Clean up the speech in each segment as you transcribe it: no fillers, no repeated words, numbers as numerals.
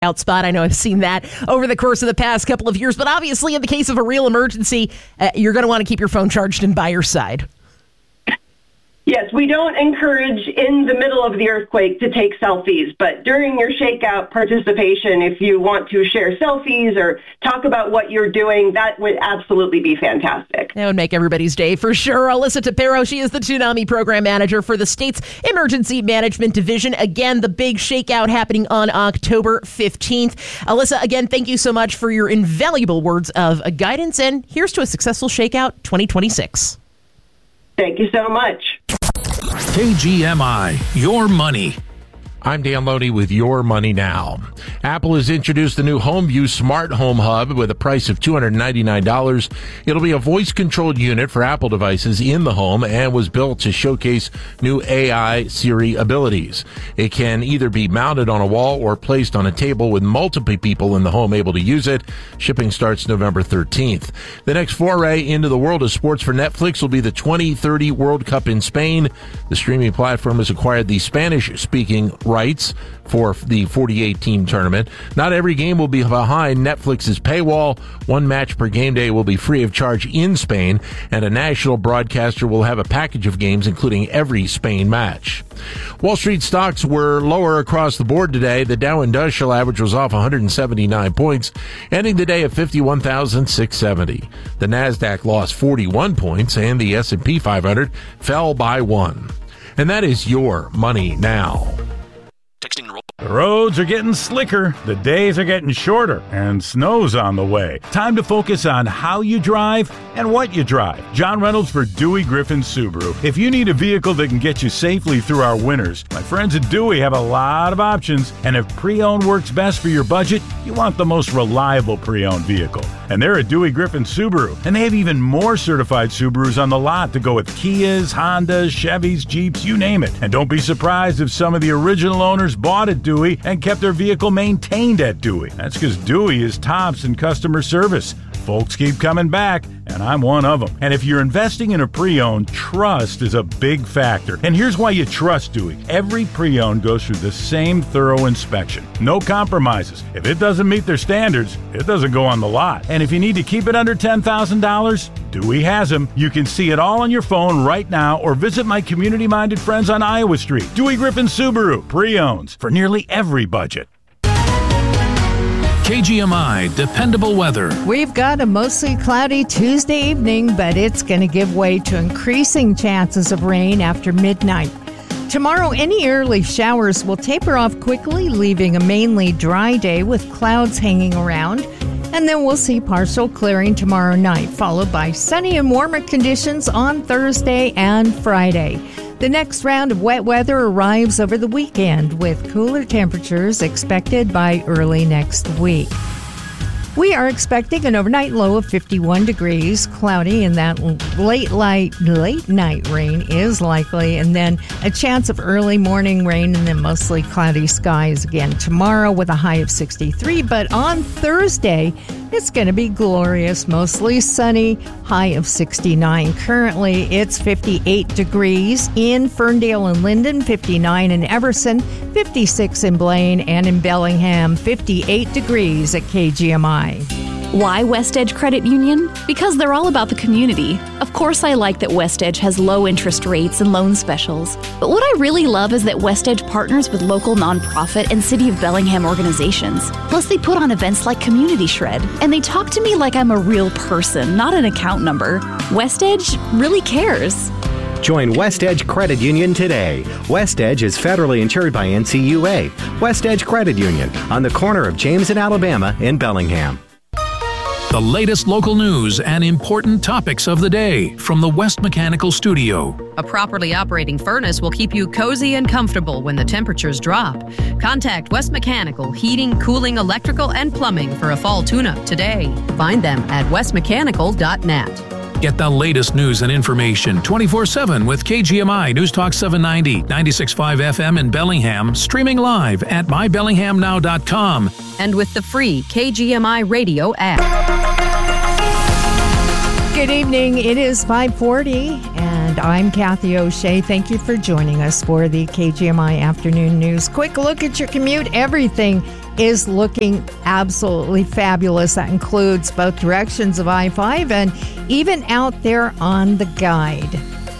out spot. I know I've seen that over the course of the past couple of years, but obviously in the case of a real emergency, you're going to want to keep your phone charged and by your side. Yes, we don't encourage in the middle of the earthquake to take selfies, but during your shakeout participation, if you want to share selfies or talk about what you're doing, that would absolutely be fantastic. That would make everybody's day for sure. Alyssa Tapero, she is the Tsunami Program Manager for the state's Emergency Management Division. Again, the big shakeout happening on October 15th. Alyssa, again, thank you so much for your invaluable words of guidance, and here's to a successful shakeout 2026. Thank you so much. KGMI, your money. I'm Dan Loney with Your Money Now. Apple has introduced the new HomeView Smart Home Hub with a price of $299. It'll be a voice-controlled unit for Apple devices in the home and was built to showcase new AI Siri abilities. It can either be mounted on a wall or placed on a table with multiple people in the home able to use it. Shipping starts November 13th. The next foray into the world of sports for Netflix will be the 2030 World Cup in Spain. The streaming platform has acquired the Spanish-speaking rights for the 48-team tournament. Not every game will be behind Netflix's paywall. One match per game day will be free of charge in Spain, and a national broadcaster will have a package of games including every Spain match. Wall Street stocks were lower across the board today. The Dow Industrial Average was off 179 points, ending the day at 51,670. The Nasdaq lost 41 points, and the S&P 500 fell by 1. And that is Your Money Now. The roads are getting slicker, the days are getting shorter, and snow's on the way. Time to focus on how you drive and what you drive. John Reynolds for Dewey Griffin Subaru. If you need a vehicle that can get you safely through our winters, my friends at Dewey have a lot of options, and if pre-owned works best for your budget, you want the most reliable pre-owned vehicle. And they're at Dewey Griffin Subaru, and they have even more certified Subarus on the lot to go with Kias, Hondas, Chevys, Jeeps, you name it. And don't be surprised if some of the original owners bought at Dewey and kept their vehicle maintained at Dewey. That's because Dewey is tops in customer service. Folks keep coming back, and I'm one of them. And if you're investing in a pre-owned, trust is a big factor. And here's why you trust Dewey. Every pre-owned goes through the same thorough inspection. No compromises. If it doesn't meet their standards, it doesn't go on the lot. And if you need to keep it under $10,000, Dewey has them. You can see it all on your phone right now or visit my community-minded friends on Iowa Street. Dewey Griffin Subaru, pre-owns for nearly every budget. KGMI Dependable Weather. We've got a mostly cloudy Tuesday evening, but it's going to give way to increasing chances of rain after midnight. Tomorrow, any early showers will taper off quickly, leaving a mainly dry day with clouds hanging around. And then we'll see partial clearing tomorrow night, followed by sunny and warmer conditions on Thursday and Friday. The next round of wet weather arrives over the weekend, with cooler temperatures expected by early next week. We are expecting an overnight low of 51 degrees, cloudy, and that late night rain is likely, and then a chance of early morning rain, and then mostly cloudy skies again tomorrow with a high of 63. But on Thursday, it's going to be glorious, mostly sunny, high of 69. Currently, it's 58 degrees in Ferndale and Linden, 59 in Everson, 56 in Blaine, and in Bellingham, 58 degrees at KGMI. Why West Edge Credit Union? Because they're all about the community. Of course, I like that West Edge has low interest rates and loan specials. But what I really love is that West Edge partners with local nonprofit and City of Bellingham organizations. Plus, they put on events like Community Shred. And they talk to me like I'm a real person, not an account number. West Edge really cares. Join West Edge Credit Union today. West Edge is federally insured by NCUA. West Edge Credit Union on the corner of James and Alabama in Bellingham. The latest local news and important topics of the day from the West Mechanical Studio. A properly operating furnace will keep you cozy and comfortable when the temperatures drop. Contact West Mechanical Heating, Cooling, Electrical, and Plumbing for a fall tune-up today. Find them at westmechanical.net. Get the latest news and information 24/7 with KGMI News Talk 790, 96.5 FM in Bellingham, streaming live at mybellinghamnow.com. And with the free KGMI radio app. Good evening. It is 5:40, and I'm Kathy O'Shea. Thank you for joining us for the KGMI Afternoon News. Quick look at your commute. Everything is looking absolutely fabulous. That includes both directions of I-5 and even out there on the guide.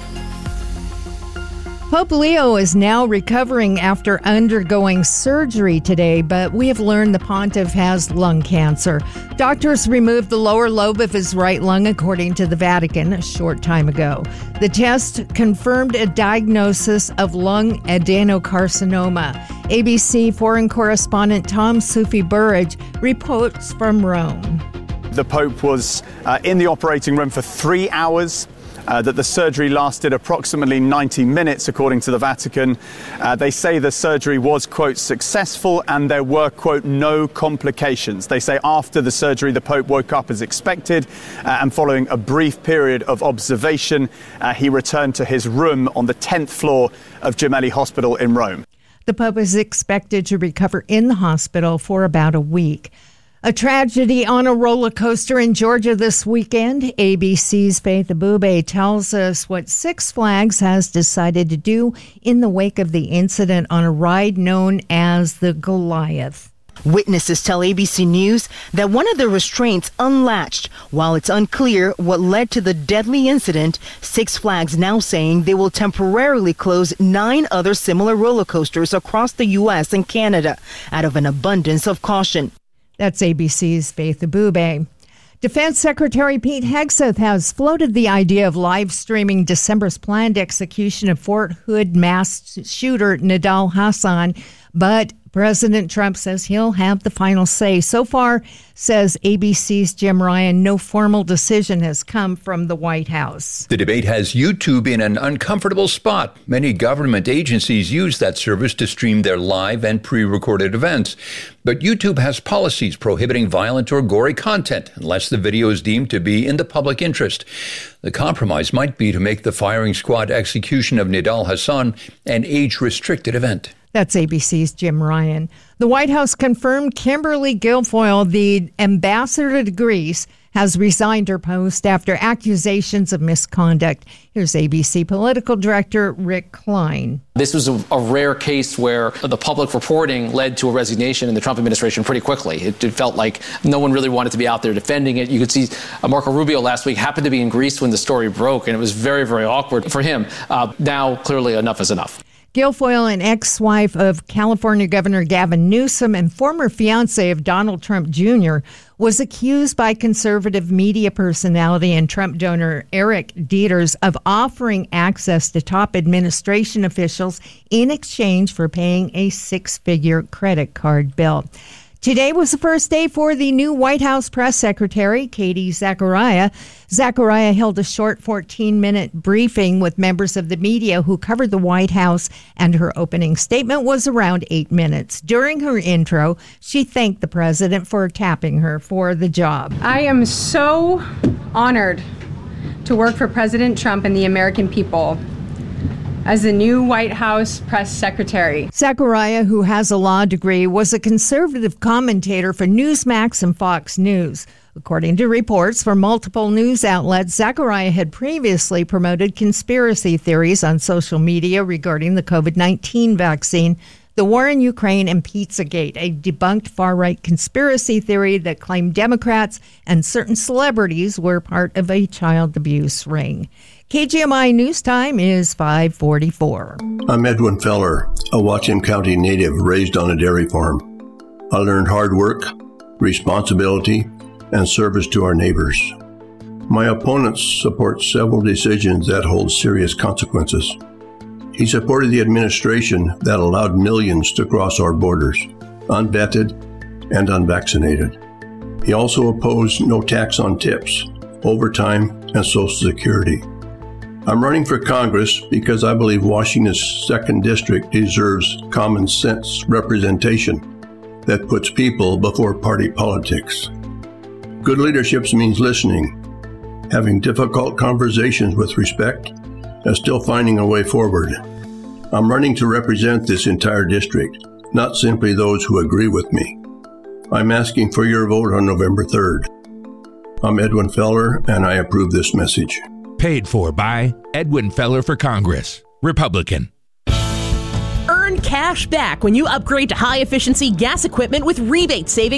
Pope Leo is now recovering after undergoing surgery today, but we have learned the pontiff has lung cancer. Doctors removed the lower lobe of his right lung, according to the Vatican, a short time ago. The test confirmed a diagnosis of lung adenocarcinoma. ABC foreign correspondent Tom Sufi Burridge reports from Rome. The Pope was in the operating room for 3 hours. That the surgery lasted approximately 90 minutes, according to the Vatican. They say the surgery was, quote, successful and there were, quote, no complications. They say after the surgery, the Pope woke up as expected and following a brief period of observation, he returned to his room on the 10th floor of Gemelli Hospital in Rome. The Pope is expected to recover in the hospital for about a week. A tragedy on a roller coaster in Georgia this weekend. ABC's Faith Abube tells us what Six Flags has decided to do in the wake of the incident on a ride known as the Goliath. Witnesses tell ABC News that one of the restraints unlatched. While it's unclear what led to the deadly incident, Six Flags now saying they will temporarily close 9 other similar roller coasters across the U.S. and Canada out of an abundance of caution. That's ABC's Faith Abube. Defense Secretary Pete Hegseth has floated the idea of live streaming December's planned execution of Fort Hood mass shooter Nidal Hasan, but President Trump says he'll have the final say. So far, says ABC's Jim Ryan, no formal decision has come from the White House. The debate has YouTube in an uncomfortable spot. Many government agencies use that service to stream their live and pre-recorded events. But YouTube has policies prohibiting violent or gory content unless the video is deemed to be in the public interest. The compromise might be to make the firing squad execution of Nidal Hasan an age-restricted event. That's ABC's Jim Ryan. The White House confirmed Kimberly Guilfoyle, the ambassador to Greece, has resigned her post after accusations of misconduct. Here's ABC political director Rick Klein. This was a rare case where the public reporting led to a resignation in the Trump administration pretty quickly. It felt like no one really wanted to be out there defending it. You could see Marco Rubio last week happened to be in Greece when the story broke, and it was very, very awkward for him. Now, clearly, enough is enough. Guilfoyle, an ex-wife of California Governor Gavin Newsom and former fiancé of Donald Trump Jr., was accused by conservative media personality and Trump donor Eric Dieters of offering access to top administration officials in exchange for paying a 6-figure credit card bill. Today was the first day for the new White House press secretary, Katie Zachariah. Zachariah held a short 14-minute briefing with members of the media who covered the White House, and her opening statement was around 8 minutes. During her intro, she thanked the president for tapping her for the job. I am so honored to work for President Trump and the American people as the new White House press secretary. Zachariah, who has a law degree, was a conservative commentator for Newsmax and Fox News. According to reports from multiple news outlets, Zachariah had previously promoted conspiracy theories on social media regarding the COVID-19 vaccine, the war in Ukraine, and Pizzagate, a debunked far-right conspiracy theory that claimed Democrats and certain celebrities were part of a child abuse ring. KGMI News Time is 5:44. I'm Edwin Feller, a Whatcom County native raised on a dairy farm. I learned hard work, responsibility, and service to our neighbors. My opponents support several decisions that hold serious consequences. He supported the administration that allowed millions to cross our borders, unvetted and unvaccinated. He also opposed no tax on tips, overtime, and Social Security. I'm running for Congress because I believe Washington's 2nd District deserves common sense representation that puts people before party politics. Good leadership means listening, having difficult conversations with respect, and still finding a way forward. I'm running to represent this entire district, not simply those who agree with me. I'm asking for your vote on November 3rd. I'm Edwin Feller, and I approve this message. Paid for by Edwin Feller for Congress, Republican. Earn cash back when you upgrade to high-efficiency gas equipment with rebate savings